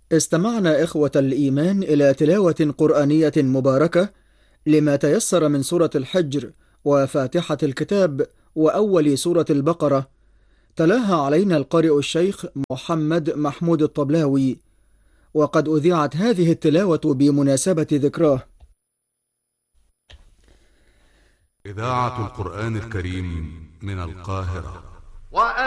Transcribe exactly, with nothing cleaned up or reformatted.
استمعنا إخوة الإيمان إلى تلاوة قرآنية مباركة لما تيسر من سورة الحجر وفاتحة الكتاب وأول سورة البقرة. تلاها علينا القارئ الشيخ محمد محمود الطبلاوي، وقد أذيعت هذه التلاوة بمناسبة ذكراه. إذاعة القرآن الكريم من القاهرة.